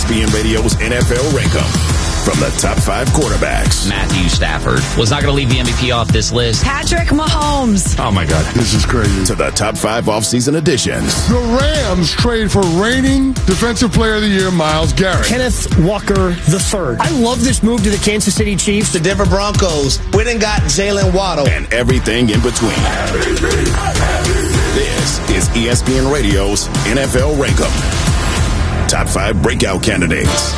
ESPN Radio's NFL Rankum. From the top 5 quarterbacks. Matthew Stafford was not going to leave the MVP off this list. Patrick Mahomes. Oh, my God. This is crazy. To the top 5 offseason additions. The Rams trade for reigning Defensive Player of the Year, Myles Garrett. Kenneth Walker III. I love this move to the Kansas City Chiefs. The Denver Broncos went and got Jalen Waddle. And everything in between. This is ESPN Radio's NFL Rankum. Top 5 breakout candidates.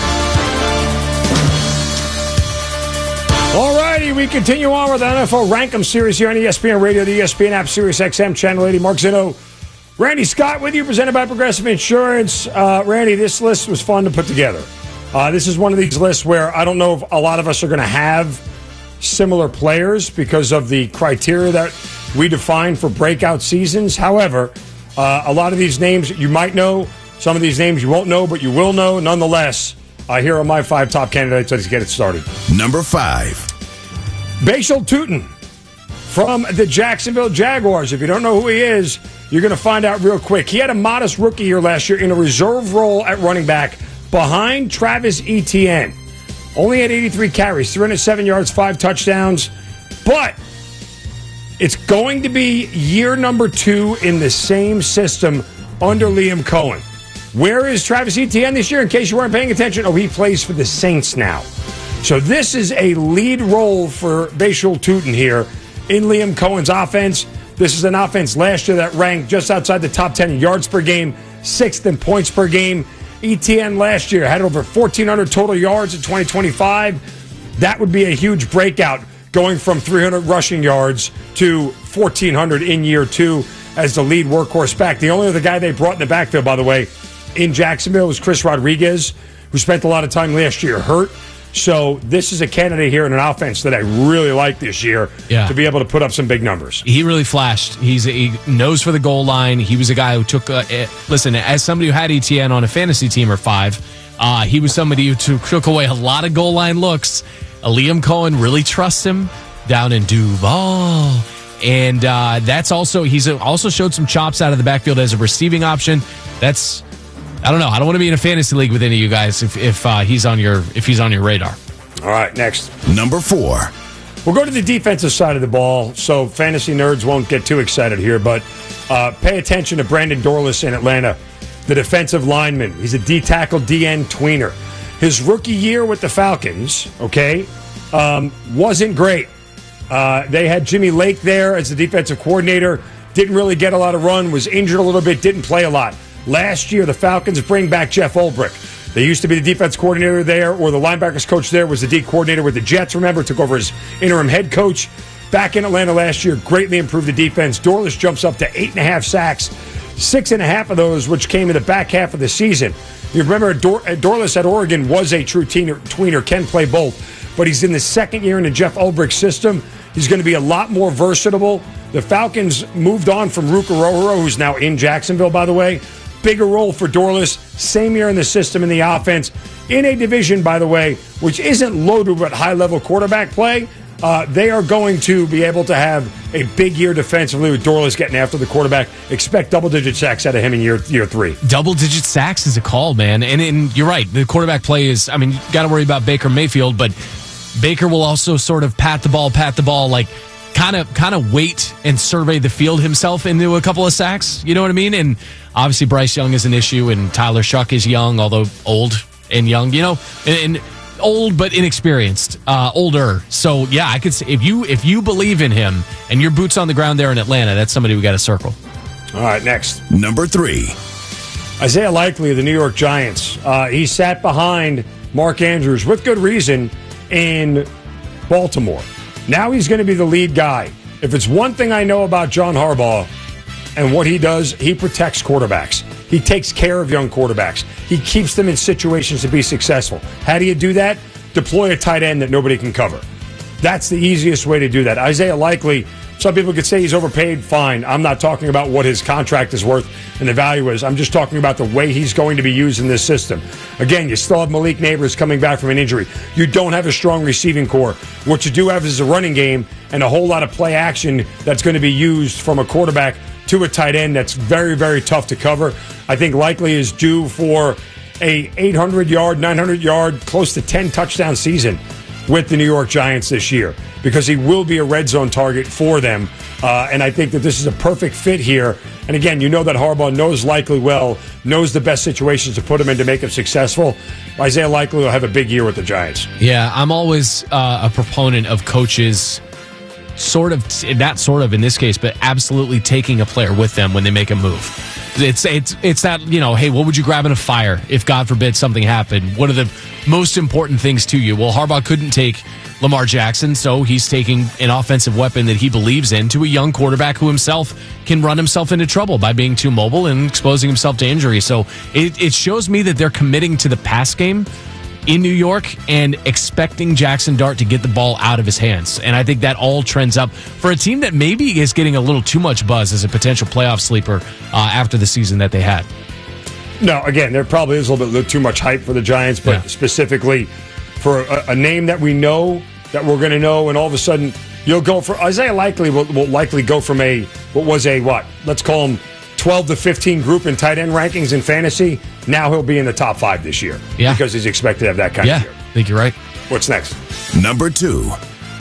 All righty, we continue on with the NFL Rankum series here on ESPN Radio, the ESPN app, Sirius XM, Channel 80. Mark Zinno, Randy Scott with you, presented by Progressive Insurance. Randy, this list was fun to put together. This is one of these lists where I don't know if a lot of us are going to have similar players because of the criteria that we define for breakout seasons. However, a lot of these names you might know, some of these names you won't know, but you will know nonetheless. Here are my 5 top candidates. Let's get it started. Number 5. Bashal Tutin from the Jacksonville Jaguars. If you don't know who he is, you're going to find out real quick. He had a modest rookie year last year in a reserve role at running back behind Travis Etienne. Only had 83 carries, 307 yards, 5 touchdowns. But it's going to be year number 2 in the same system under Liam Cohen. Where is Travis Etienne this year? In case you weren't paying attention, he plays for the Saints now. So this is a lead role for Bashal Tutin here in Liam Cohen's offense. This is an offense last year that ranked just outside the top 10 in yards per game, 6th in points per game. Etienne last year had over 1,400 total yards in 2025. That would be a huge breakout, going from 300 rushing yards to 1,400 in year 2 as the lead workhorse back. The only other guy they brought in the backfield, by the way, in Jacksonville was Chris Rodriguez, who spent a lot of time last year hurt. So this is a candidate here in an offense that I really like this year to be able to put up some big numbers. He really flashed. He knows for the goal line. He was a guy who took, listen, as somebody who had ETN on a fantasy team or 5, he was somebody who took away a lot of goal line looks. Liam Cohen really trusts him down in Duval. And that's also, he's also showed some chops out of the backfield as a receiving option. That's, I don't know. I don't want to be in a fantasy league with any of you guys if he's on your radar. All right, next. Number 4. We'll go to the defensive side of the ball, so fantasy nerds won't get too excited here, but pay attention to Brandon Dorlus in Atlanta, the defensive lineman. He's a D-tackle, DN tweener. His rookie year with the Falcons, wasn't great. They had Jimmy Lake there as the defensive coordinator. Didn't really get a lot of run, was injured a little bit, didn't play a lot. Last year, the Falcons bring back Jeff Ulbrich. They used to be the defense coordinator there, or the linebackers coach there was the D coordinator with the Jets, remember, took over as interim head coach. Back in Atlanta last year, greatly improved the defense. Dorlus jumps up to 8.5 sacks, 6.5 of those, which came in the back half of the season. You remember, Dorlus at Oregon was a true tweener, can play both, but he's in the second year in the Jeff Ulbrich system. He's going to be a lot more versatile. The Falcons moved on from Ruka Rohoro, who's now in Jacksonville, by the way. Bigger role for Dorlus, same year in the system in the offense. In a division, by the way, which isn't loaded with high-level quarterback play, they are going to be able to have a big year defensively with Dorlus getting after the quarterback. Expect double-digit sacks out of him in year 3. Double-digit sacks is a call, man. And you're right. The quarterback play is, you got to worry about Baker Mayfield, but Baker will also sort of pat the ball, like kind of wait and survey the field himself into a couple of sacks. You know what I mean? And obviously Bryce Young is an issue, and Tyler Shuck is young, although old and young, and old but inexperienced, older. So yeah, I could say if you believe in him and your boots on the ground there in Atlanta, that's somebody we got to circle. All right, next. Number 3. Isaiah Likely of the New York Giants. He sat behind Mark Andrews with good reason in Baltimore. Now he's going to be the lead guy. If it's one thing I know about John Harbaugh and what he does, he protects quarterbacks. He takes care of young quarterbacks. He keeps them in situations to be successful. How do you do that? Deploy a tight end that nobody can cover. That's the easiest way to do that. Isaiah Likely, some people could say he's overpaid. Fine. I'm not talking about what his contract is worth and the value is. I'm just talking about the way he's going to be used in this system. Again, you still have Malik Neighbors coming back from an injury. You don't have a strong receiving core. What you do have is a running game and a whole lot of play action that's going to be used from a quarterback to a tight end that's very, very tough to cover. I think Likely is due for a 800-yard, 900-yard, close to 10-touchdown season with the New York Giants this year because he will be a red zone target for them. And I think that this is a perfect fit here. And again, you know that Harbaugh knows Likely well, knows the best situations to put him in to make him successful. Isaiah Likely will have a big year with the Giants. Yeah, I'm always a proponent of coaches not sort of in this case, but absolutely taking a player with them when they make a move. It's that, hey, what would you grab in a fire if, God forbid, something happened? What are the most important things to you? Well, Harbaugh couldn't take Lamar Jackson, so he's taking an offensive weapon that he believes in to a young quarterback who himself can run himself into trouble by being too mobile and exposing himself to injury. So it shows me that they're committing to the pass game in New York and expecting Jackson Dart to get the ball out of his hands. And I think that all trends up for a team that maybe is getting a little too much buzz as a potential playoff sleeper after the season that they had. No, again, there probably is a little bit too much hype for the Giants, but specifically for a name that we know, that we're going to know, and all of a sudden you'll go for Isaiah Likely will likely go from let's call him 12 to 15 group in tight end rankings in fantasy. Now he'll be in the top 5 this year because he's expected to have that kind of year. I think you're right. What's next? Number 2.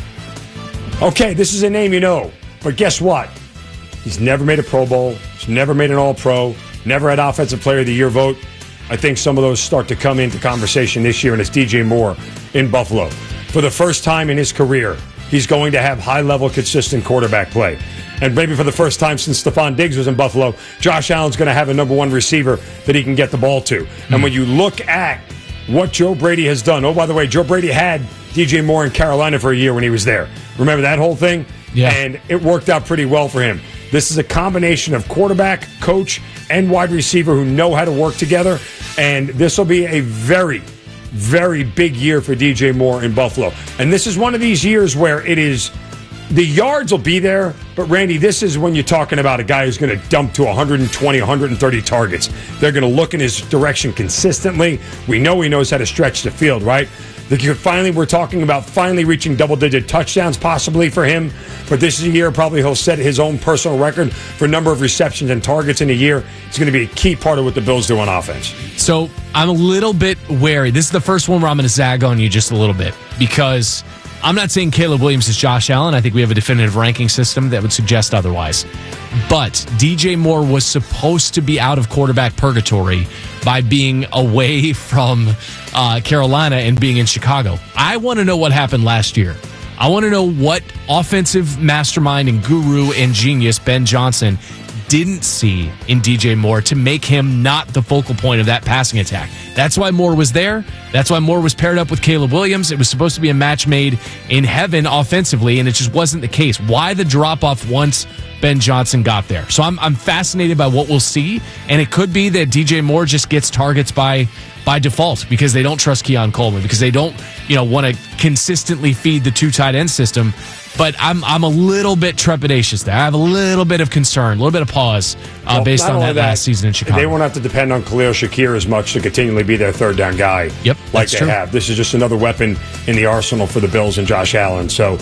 Okay, this is a name you know, but guess what? He's never made a Pro Bowl. He's never made an All-Pro. Never had Offensive Player of the Year vote. I think some of those start to come into conversation this year, and it's DJ Moore in Buffalo. For the first time in his career, he's going to have high-level, consistent quarterback play. And maybe for the first time since Stephon Diggs was in Buffalo, Josh Allen's going to have a number 1 receiver that he can get the ball to. And when you look at what Joe Brady has done, oh, by the way, Joe Brady had DJ Moore in Carolina for a year when he was there. Remember that whole thing? Yeah. And it worked out pretty well for him. This is a combination of quarterback, coach, and wide receiver who know how to work together. And this will be a very, very big year for DJ Moore in Buffalo. And this is one of these years where it is, the yards will be there, but Randy, this is when you're talking about a guy who's going to dump to 120, 130 targets. They're going to look in his direction consistently. We know he knows how to stretch the field, right? We're talking about finally reaching double-digit touchdowns possibly for him. But this is a year probably he'll set his own personal record for number of receptions and targets in a year. It's going to be a key part of what the Bills do on offense. So I'm a little bit wary. This is the first one where I'm going to zag on you just a little bit because I'm not saying Caleb Williams is Josh Allen. I think we have a definitive ranking system that would suggest otherwise. But DJ Moore was supposed to be out of quarterback purgatory by being away from Carolina and being in Chicago. I want to know what happened last year. I want to know what offensive mastermind and guru and genius Ben Johnson didn't see in DJ Moore to make him not the focal point of that passing attack. That's why Moore was there. That's why Moore was paired up with Caleb Williams. It was supposed to be a match made in heaven offensively, and it just wasn't the case. Why the drop-off once Ben Johnson got there? So I'm fascinated by what we'll see, and it could be that DJ Moore just gets targets by default because they don't trust Keon Coleman, because they don't want to consistently feed the 2 tight end system. But I'm a little bit trepidatious there. I have a little bit of concern, a little bit of pause based on that last season in Chicago. They won't have to depend on Khalil Shakir as much to continually be their third down guy like they have. This is just another weapon in the arsenal for the Bills and Josh Allen. So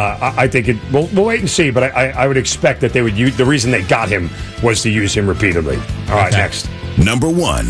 I think we'll wait and see, but I would expect that they would use, the reason they got him was to use him repeatedly. All right, next. Number 1.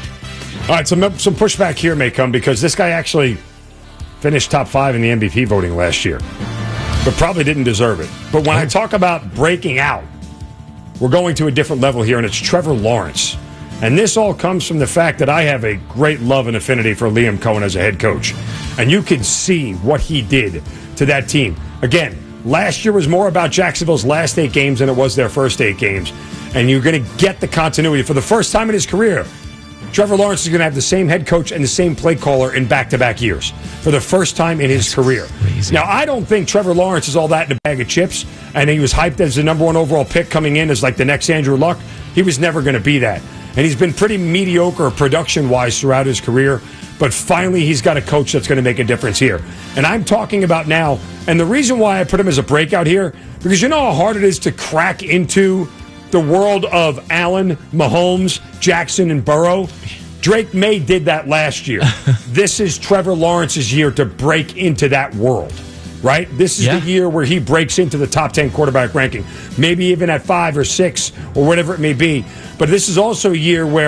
All right, some pushback here may come because this guy actually finished top 5 in the MVP voting last year, but probably didn't deserve it. But when I talk about breaking out, we're going to a different level here, and it's Trevor Lawrence. And this all comes from the fact that I have a great love and affinity for Liam Cohen as a head coach. And you can see what he did to that team. Again, last year was more about Jacksonville's last 8 games than it was their first 8 games. And you're going to get the continuity. For the first time in his career, Trevor Lawrence is going to have the same head coach and the same play caller in back-to-back years for the first time in his career. Crazy. Now, I don't think Trevor Lawrence is all that in a bag of chips, and he was hyped as the number 1 overall pick coming in as like the next Andrew Luck. He was never going to be that. And he's been pretty mediocre production-wise throughout his career, but finally he's got a coach that's going to make a difference here. And I'm talking about now, and the reason why I put him as a breakout here, because you know how hard it is to crack into the world of Allen, Mahomes, Jackson, and Burrow. Drake May did that last year. This is Trevor Lawrence's year to break into that world, right? This is the year where he breaks into the top 10 quarterback ranking, maybe even at 5 or 6 or whatever it may be. But this is also a year where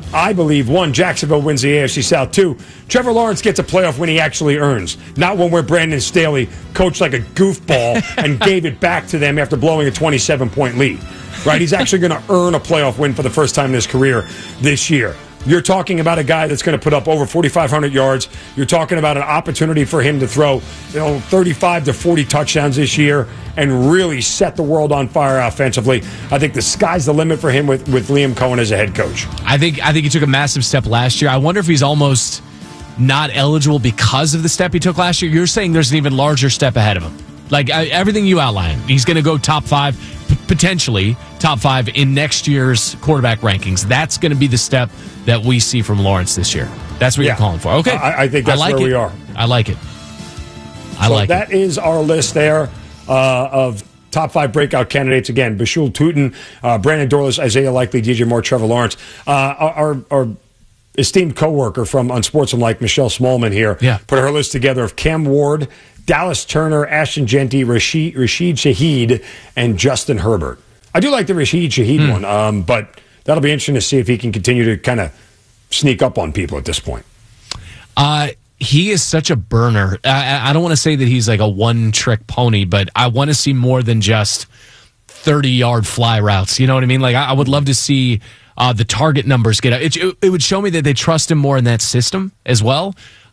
I believe, one, Jacksonville wins the AFC South. Two, Trevor Lawrence gets a playoff win he actually earns, not one where Brandon Staley coached like a goofball and gave it back to them after blowing a 27-point lead. Right? He's actually going to earn a playoff win for the first time in his career this year. You're talking about a guy that's going to put up over 4,500 yards. You're talking about an opportunity for him to throw 35 to 40 touchdowns this year and really set the world on fire offensively. I think the sky's the limit for him with Liam Cohen as a head coach. I think he took a massive step last year. I wonder if he's almost not eligible because of the step he took last year. You're saying there's an even larger step ahead of him. Like everything you outlined, he's going to go top 5, potentially top 5 in next year's quarterback rankings. That's going to be the step that we see from Lawrence this year. That's what you're calling for. Okay. I think that's where we are. I like it. That is our list there of top 5 breakout candidates. Again, Bashul Tutin, Brandon Dorlus, Isaiah Likely, DJ Moore, Trevor Lawrence. Our esteemed coworker from Unsportsmanlike, Michelle Smallman here, put her list together of Cam Ward, Dallas Turner, Ashton Jeanty, Rashid Shaheed, and Justin Herbert. I do like the Rashid Shaheed one, but that'll be interesting to see if he can continue to kind of sneak up on people at this point. He is such a burner. I don't want to say that he's like a one-trick pony, but I want to see more than just 30-yard fly routes. You know what I mean? Like I would love to see the target numbers get up. It would show me that they trust him more in that system as well.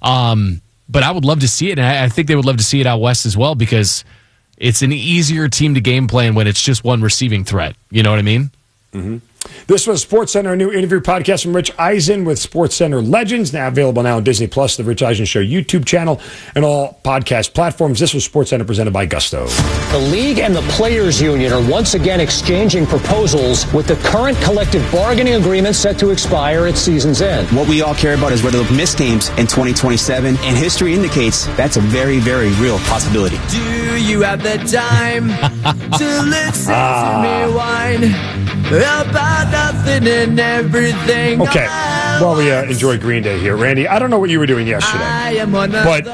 But I would love to see it, and I think they would love to see it out west as well because it's an easier team to game plan when it's just one receiving threat. You know what I mean? Mm-hmm. This was SportsCenter, a new interview podcast from Rich Eisen with SportsCenter Legends, now available now on Disney Plus, the Rich Eisen Show YouTube channel, and all podcast platforms. This was SportsCenter presented by Gusto. The league and the players' union are once again exchanging proposals with the current collective bargaining agreement set to expire at season's end. What we all care about is whether they'll miss games in 2027, and history indicates that's a very, very real possibility. Do you have the time to listen to me whine about nothing and everything? Okay, well, we enjoy Green Day here. Randy, I don't know what you were doing yesterday, but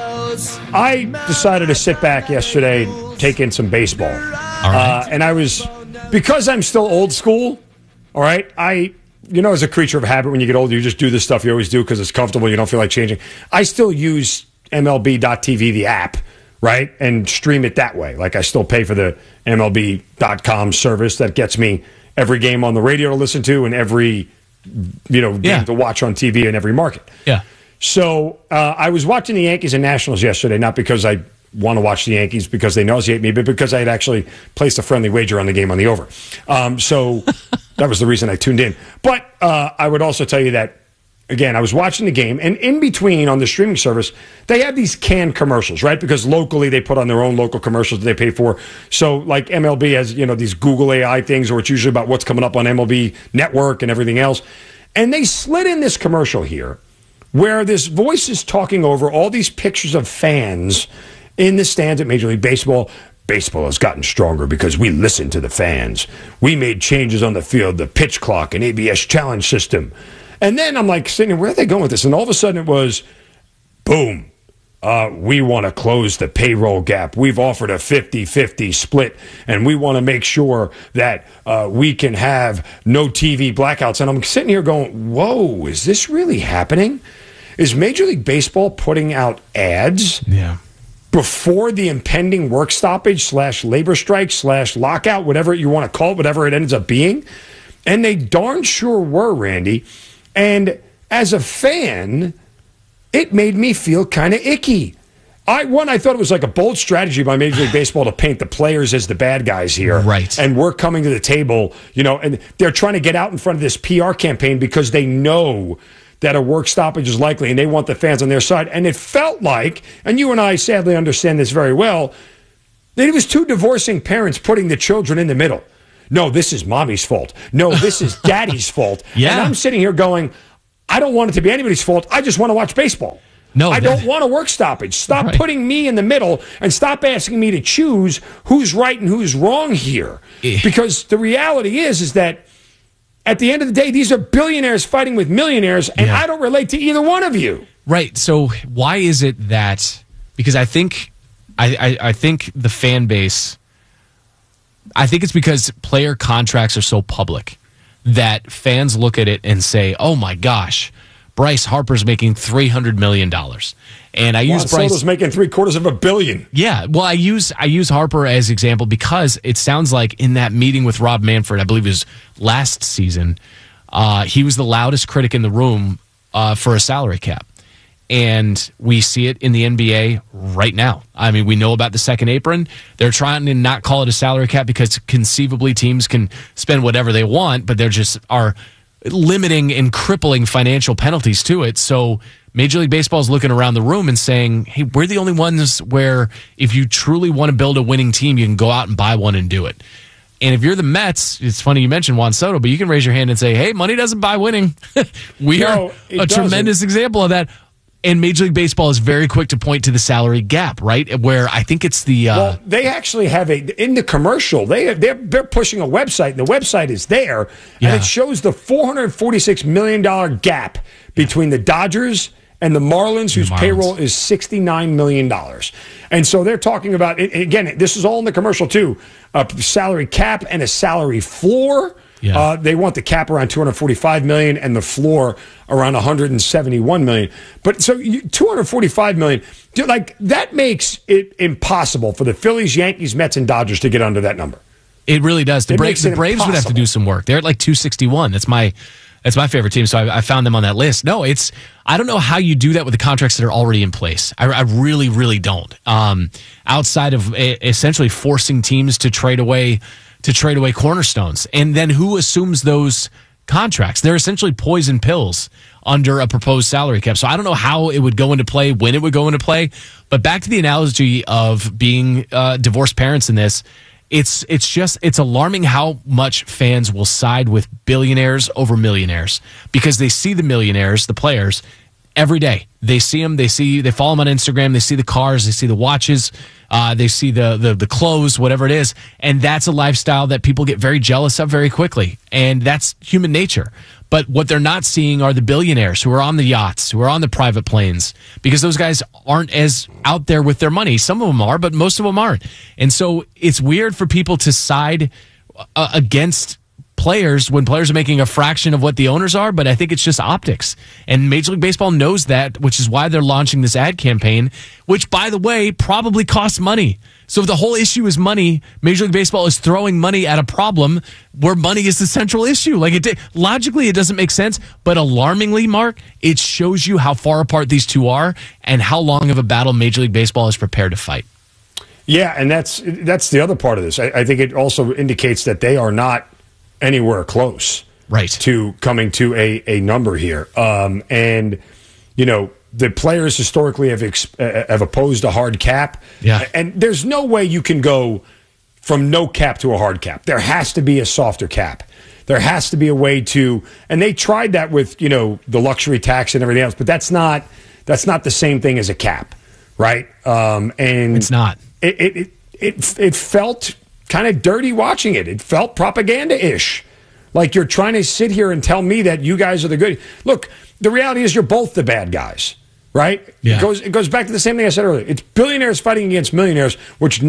I decided to sit back yesterday, take in some baseball. All right. And I was, because I'm still old school, all right, as a creature of habit, when you get older, you just do the stuff you always do because it's comfortable, you don't feel like changing. I still use MLB.tv, the app, right, and stream it that way. Like I still pay for the MLB.com service that gets me every game on the radio to listen to and every game to watch on TV in every market. Yeah. So I was watching the Yankees and Nationals yesterday, not because I want to watch the Yankees because they nauseate me, but because I had actually placed a friendly wager on the game on the over. So that was the reason I tuned in. But I would also tell you that, again, I was watching the game, and in between on the streaming service, they have these canned commercials, right? Because locally they put on their own local commercials that they pay for. So like MLB has, these Google AI things, or it's usually about what's coming up on MLB Network and everything else. And they slid in this commercial here where this voice is talking over all these pictures of fans in the stands at Major League Baseball. Baseball has gotten stronger because we listen to the fans. We made changes on the field, the pitch clock and ABS challenge system. And then I'm like sitting there, where are they going with this? And all of a sudden it was, boom, we want to close the payroll gap. We've offered a 50-50 split, and we want to make sure that we can have no TV blackouts. And I'm sitting here going, whoa, is this really happening? Is Major League Baseball putting out ads before the impending work stoppage / labor strike / lockout, whatever you want to call it, whatever it ends up being? And they darn sure were, Randy. And as a fan, it made me feel kind of icky. I thought it was like a bold strategy by Major League Baseball to paint the players as the bad guys here. Right. And we're coming to the table, and they're trying to get out in front of this PR campaign because they know that a work stoppage is likely and they want the fans on their side. And it felt like, and you and I sadly understand this very well, that it was two divorcing parents putting the children in the middle. No, this is mommy's fault. No, this is daddy's fault. Yeah. And I'm sitting here going, I don't want it to be anybody's fault. I just want to watch baseball. No, I don't want a work stoppage. Stop putting me in the middle and stop asking me to choose who's right and who's wrong here. Because the reality is that at the end of the day, these are billionaires fighting with millionaires, and I don't relate to either one of you. Right. So why is it that? Because I think the fan base. I think it's because player contracts are so public that fans look at it and say, oh my gosh, Bryce Harper's making $300 million. And I use Bryce. Soto's making $750 million. Yeah, well, I use Harper as example because it sounds like in that meeting with Rob Manfred, I believe it was last season, he was the loudest critic in the room for a salary cap. And we see it in the NBA right now. I mean, we know about the second apron. They're trying to not call it a salary cap because conceivably teams can spend whatever they want, but they're just are limiting and crippling financial penalties to it. So Major League Baseball is looking around the room and saying, hey, we're the only ones where if you truly want to build a winning team, you can go out and buy one and do it. And if you're the Mets, it's funny you mentioned Juan Soto, but you can raise your hand and say, hey, money doesn't buy winning. We are a tremendous example of that. And Major League Baseball is very quick to point to the salary gap, right? Where I think it's the... well, they actually have in the commercial, they're pushing a website, and the website is there, and it shows the $446 million gap between the Dodgers and the Marlins, whose payroll is $69 million. And so they're talking about, again, this is all in the commercial too, a salary cap and a salary floor. Yeah. They want the cap around $245 million and the floor around $171 million. But so $245 million, like that makes it impossible for the Phillies, Yankees, Mets, and Dodgers to get under that number. It really does. The Braves would have to do some work. They're at like 261. That's my favorite team. So I found them on that list. No, I don't know how you do that with the contracts that are already in place. I really, really don't. Outside of essentially forcing teams to trade away cornerstones. And then who assumes those contracts? They're essentially poison pills under a proposed salary cap. So I don't know how it would go into play, when it would go into play. But back to the analogy of being divorced parents in this, it's alarming how much fans will side with billionaires over millionaires because they see the millionaires, the players, every day. They see them, they follow them on Instagram, they see the cars, they see the watches, they see the clothes, whatever it is. And that's a lifestyle that people get very jealous of very quickly. And that's human nature. But what they're not seeing are the billionaires who are on the yachts, who are on the private planes, because those guys aren't as out there with their money. Some of them are, but most of them aren't. And so it's weird for people to side against players when players are making a fraction of what the owners are, but I think it's just optics. And Major League Baseball knows that, which is why they're launching this ad campaign, which, by the way, probably costs money. So if the whole issue is money, Major League Baseball is throwing money at a problem where money is the central issue. Logically, it doesn't make sense, but alarmingly, Mark, it shows you how far apart these two are and how long of a battle Major League Baseball is prepared to fight. Yeah, and that's the other part of this. I think it also indicates that they are not anywhere close to coming to a number here. And, you know, the players historically have opposed a hard cap. Yeah. And there's no way you can go from no cap to a hard cap. There has to be a softer cap. There has to be a way to, and they tried that with, you know, the luxury tax and everything else, but that's not the same thing as a cap, right? And it's not. It felt kind of dirty watching it. It felt propaganda-ish. Like you're trying to sit here and tell me that you guys are the good. Look, the reality is you're both the bad guys, right? Yeah. It goes back to the same thing I said earlier. It's billionaires fighting against millionaires, which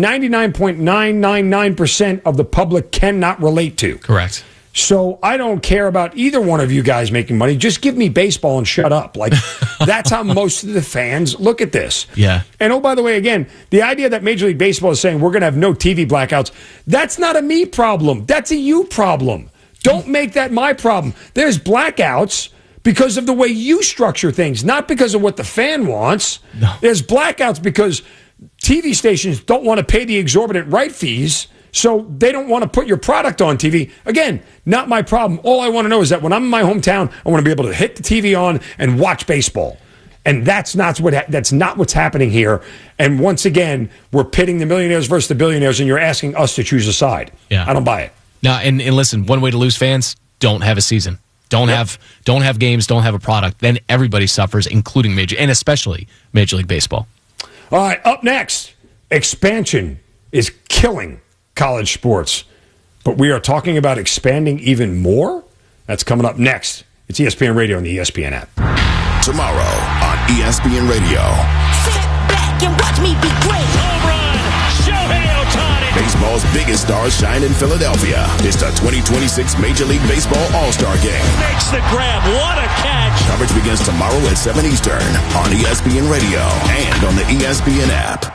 99.999% of the public cannot relate to. Correct. So I don't care about either one of you guys making money. Just give me baseball and shut up. Like, that's how most of the fans look at this. Yeah. And, oh, by the way, again, the idea that Major League Baseball is saying we're going to have no TV blackouts, that's not a me problem. That's a you problem. Don't make that my problem. There's blackouts because of the way you structure things, not because of what the fan wants. No. There's blackouts because TV stations don't want to pay the exorbitant right fees, so they don't want to put your product on TV. Again, not my problem. All I want to know is that when I'm in my hometown, I want to be able to hit the TV on and watch baseball. And that's not what's happening here. And once again, we're pitting the millionaires versus the billionaires, and you're asking us to choose a side. Yeah. I don't buy it. Now, and listen, one way to lose fans, don't have a season. Don't have games, don't have a product. Then everybody suffers, including especially Major League Baseball. All right, up next, expansion is killing college sports. But we are talking about expanding even more? That's coming up next. It's ESPN Radio and the ESPN app. Tomorrow on ESPN Radio. Sit back and watch me be great. Home run, show Baseball's biggest stars shine in Philadelphia. It's the 2026 Major League Baseball All-Star Game. Makes the grab. What a catch. Coverage begins tomorrow at 7 Eastern on ESPN Radio and on the ESPN app.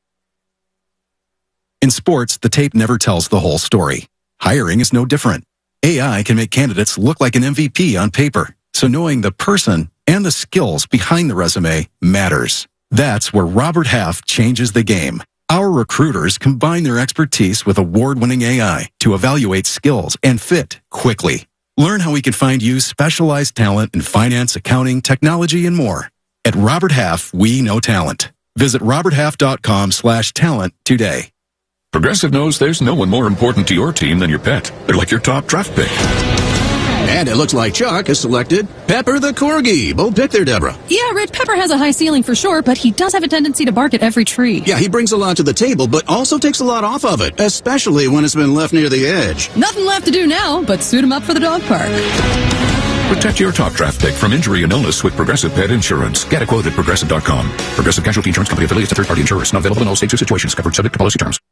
In sports, the tape never tells the whole story. Hiring is no different. AI can make candidates look like an MVP on paper, so knowing the person and the skills behind the resume matters. That's where Robert Half changes the game. Our recruiters combine their expertise with award-winning AI to evaluate skills and fit quickly. Learn how we can find you specialized talent in finance, accounting, technology, and more. At Robert Half, we know talent. Visit roberthalf.com/talent today. Progressive knows there's no one more important to your team than your pet. They're like your top draft pick. And it looks like Chuck has selected Pepper the Corgi. Bold pick there, Deborah. Yeah, Rich, Pepper has a high ceiling for sure, but he does have a tendency to bark at every tree. Yeah, he brings a lot to the table, but also takes a lot off of it, especially when it's been left near the edge. Nothing left to do now but suit him up for the dog park. Protect your top draft pick from injury and illness with Progressive Pet Insurance. Get a quote at Progressive.com. Progressive Casualty Insurance Company affiliates and third-party insurers. Not available in all states or situations. Covered subject to policy terms.